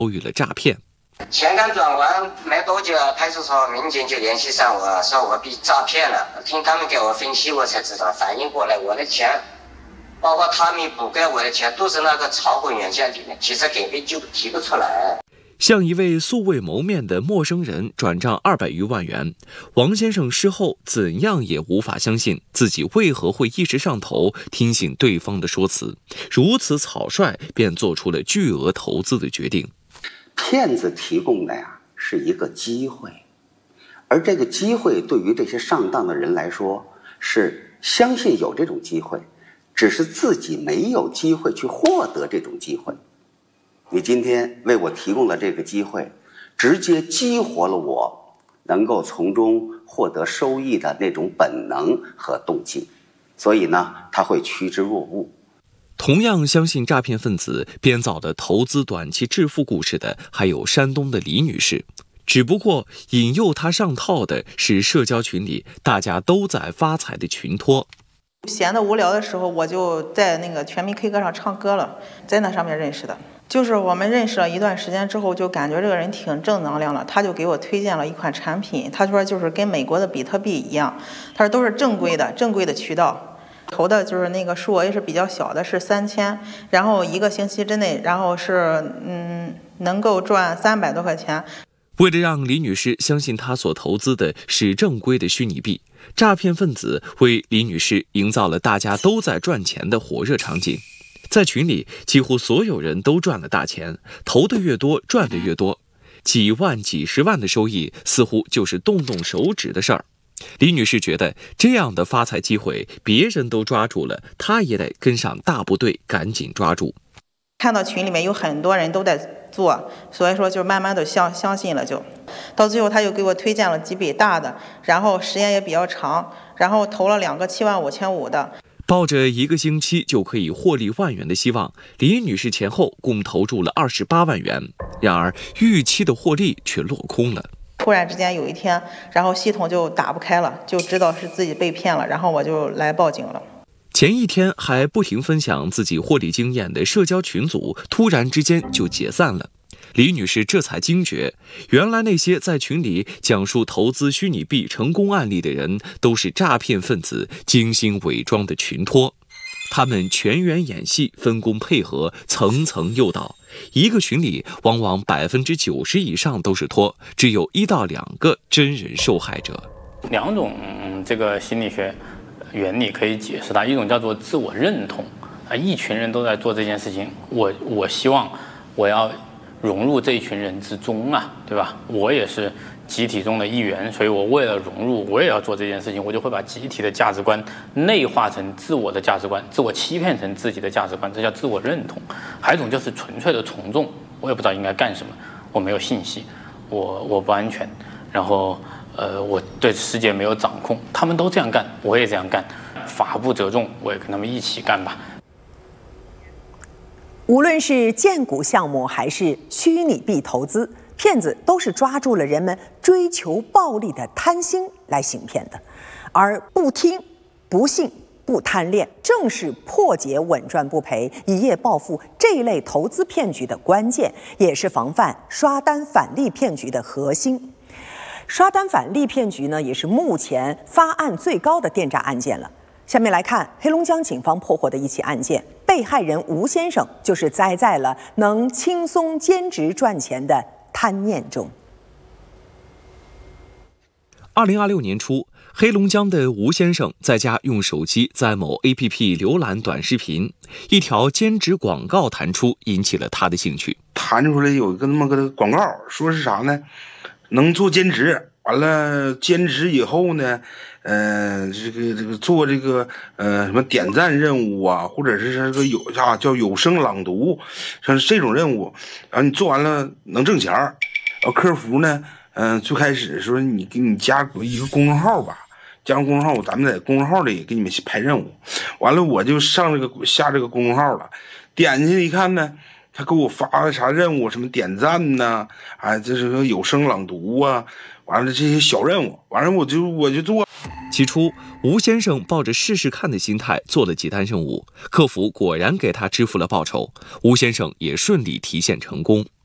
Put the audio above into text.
遭遇了诈骗。 钱刚转完没多久，派出所民警就联系上我，说我被诈骗了。听他们给我分析，我才知道，反应过来我的钱，包括他们补给我的钱，都是那个钞本原件里面，其实根本就提不出来。 向一位素未谋面的陌生人转账200余万元，王先生事后怎样也无法相信自己为何会一时上头，听信对方的说辞，如此草率便做出了巨额投资的决定。 骗子提供的是一个机会，而这个机会对于这些上当的人来说是相信有这种机会，只是自己没有机会去获得这种机会。你今天为我提供了这个机会，直接激活了我能够从中获得收益的那种本能和动机，所以呢，他会趋之若鹜。 同样相信诈骗分子编造的投资短期致富故事的，还有山东的李女士。只不过引诱她上套的是社交群里大家都在发财的群托。 闲得无聊的时候，我就在那个全民 K 歌上唱歌了，在那上面认识的。就是我们认识了一段时间之后，就感觉这个人挺正能量了，他就给我推荐了一款产品，他说就是跟美国的比特币一样，他说都是正规的渠道，投的就是那个数额也是比较小的，是3000，然后1个星期之内，然后是能够赚300多块钱。 为了让李女士相信她所投资的是正规的虚拟币，诈骗分子为李女士营造了大家都在赚钱的火热场景。在群里，几乎所有人都赚了大钱，投的越多，赚的越多，几万、几十万的收益似乎就是动动手指的事儿。李女士觉得这样的发财机会，别人都抓住了，她也得跟上大部队，赶紧抓住。 看到群里面有很多人都在做，所以说就慢慢的相信了，就到最后他又给我推荐了几笔大的，然后时间也比较长，然后投了2个75500的。 抱着1个星期就可以获利万元的希望，李女士前后共投注了28万元，然而预期的获利却落空了。 突然之间有一天，然后系统就打不开了，就知道是自己被骗了，然后我就来报警了。 前一天还不停分享自己获利经验的社交群组，突然之间就解散了。李女士这才惊觉，原来那些在群里讲述投资虚拟币成功案例的人，都是诈骗分子精心伪装的群托。他们全员演戏，分工配合，层层诱导。一个群里往往90%以上都是托，只有1到2个真人受害者。 2种这个心理学原理可以解释它，一种叫做自我认同一群人都在做这件事情，我希望我要融入这一群人之中对吧？我也是集体中的一员，所以我为了融入，我也要做这件事情，我就会把集体的价值观内化成自我的价值观，自我欺骗成自己的价值观，这叫自我认同。还有一种就是纯粹的从众，我也不知道应该干什么，我没有信息，我不安全，然后我对世界没有掌控，他们都这样干，我也这样干，法不责众，我也跟他们一起干吧。 无论是荐股项目还是虚拟币投资，骗子都是抓住了人们追求暴利的贪心来行骗的，而不听、不信、不贪恋，正是破解稳赚不赔、一夜暴富这一类投资骗局的关键，也是防范刷单返利骗局的核心。刷单返利骗局呢，也是目前发案最高的电诈案件了。下面来看黑龙江警方破获的一起案件，被害人吴先生就是栽在了能轻松兼职赚钱的贪念中。 2026年初，黑龙江的吴先生在家用手机在某 APP 浏览短视频，一条兼职广告弹出，引起了他的兴趣。 弹出来有一个那么个广告，说是啥呢？能做兼职，完了兼职以后呢，这个做这个什么点赞任务或者是这个叫有声朗读，像这种任务，然后你做完了能挣钱。然后客服呢，最开始说你给你加一个公众号吧，加上公众号，咱们在公众号里给你们排任务。完了我就下这个公众号了，点进去一看呢，他给我发的啥任务，什么点赞呐，这是个有声朗读完了这些小任务，完了我就做。 起初，吴先生抱着试试看的心态做了几单任务，客服果然给他支付了报酬，吴先生也顺利提现成功。